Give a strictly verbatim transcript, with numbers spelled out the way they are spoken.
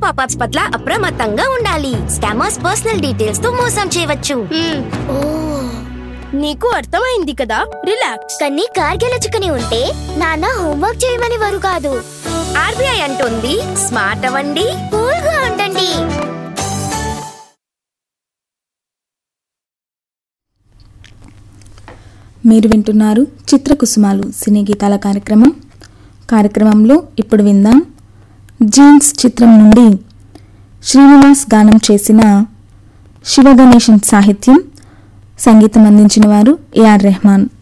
పాపాప్స్ పట్ల అప్రమత్తంగా ఉండాలి. స్కామర్స్ పర్సనల్ డీటెయిల్స్ తో మోసం చేయవచ్చు. ఓ నీకు అర్థమైంది కదా, రిలాక్స్. కానీ కార్ గెలుచుకుని ఉంటే నాన్న హోంవర్క్ చేయమని వారు కాదు. ఆర్బీఐ అంటుంది స్మార్ట్ అవ్వండి, కూల్ గా ఉండండి. మీరు వింటున్నారు చిత్రకుసుమాలు సినీ గీతాల కార్యక్రమం. కార్యక్రమంలో ఇప్పుడు విందాం జీన్స్ చిత్రం నుండి శ్రీనివాస్ గానం చేసిన శివగణేశన్ సాహిత్యం, సంగీతం అందించిన వారు ఏఆర్ రెహమాన్.